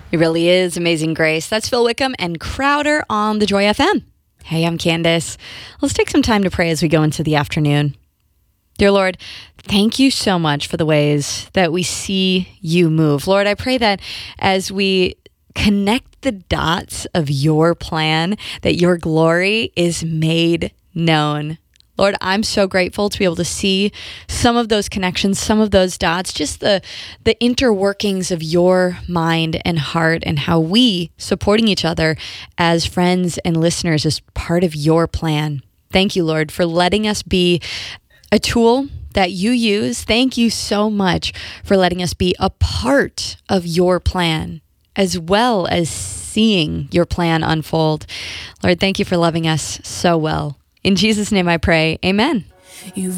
It really is Amazing Grace. That's Phil Wickham and Crowder on the Joy FM. Hey, I'm Candace. Let's take some time to pray as we go into the afternoon. Dear Lord, thank you so much for the ways that we see you move. Lord, I pray that as we connect the dots of your plan, that your glory is made known. Lord, I'm so grateful to be able to see some of those connections, some of those dots, just the interworkings of your mind and heart and how we supporting each other as friends and listeners is part of your plan. Thank you, Lord, for letting us be a tool that you use. Thank you so much for letting us be a part of your plan, as well as seeing your plan unfold. Lord, thank you for loving us so well. In Jesus' name I pray, amen. You've